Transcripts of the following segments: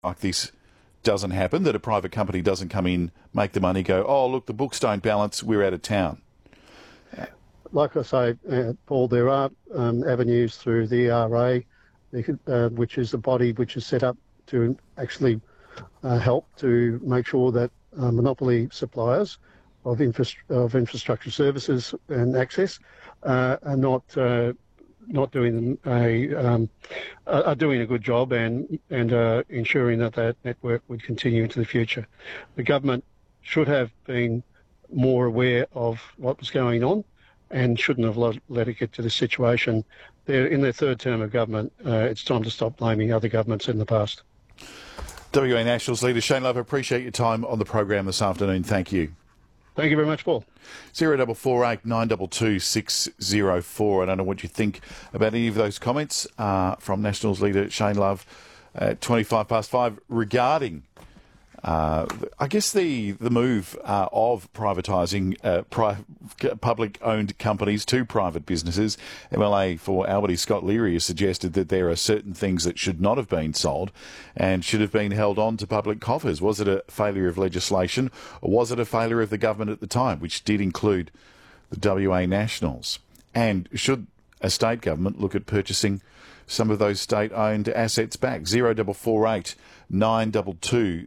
like this doesn't happen, that a private company doesn't come in, make the money, go, oh, look, the books don't balance, we're out of town? Like I say, Paul, there are avenues through the ERA, which is the body which is set up to actually help to make sure that monopoly suppliers of infrastructure services and access are doing are doing a good job and ensuring that network would continue into the future. The government should have been more aware of what was going on and shouldn't have let it get to this situation. They're in their third term of government. It's time to stop blaming other governments in the past. WA Nationals leader Shane Love, appreciate your time on the program this afternoon. Thank you. Thank you very much, Paul. 0448 922 604. I don't know what you think about any of those comments from Nationals leader Shane Love at 5:25 regarding I guess the move of privatising public-owned companies to private businesses. MLA for Albany, Scott Leary, has suggested that there are certain things that should not have been sold and should have been held on to public coffers. Was it a failure of legislation, or was it a failure of the government at the time, which did include the WA Nationals? And should a state government look at purchasing some of those state-owned assets back? 0448 922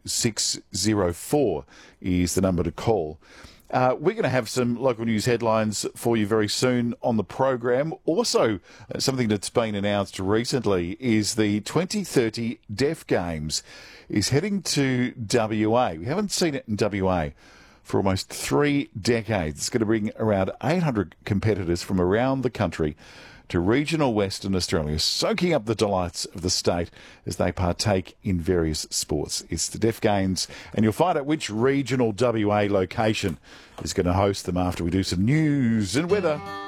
604 is the number to call. We're going to have some local news headlines for you very soon on the program. Also, something that's been announced recently is the 2030 Deaf Games is heading to WA. We haven't seen it in WA for almost 3 decades. It's going to bring around 800 competitors from around the country to regional Western Australia, soaking up the delights of the state as they partake in various sports. It's the Deaf Games, and you'll find out which regional WA location is going to host them after we do some news and weather.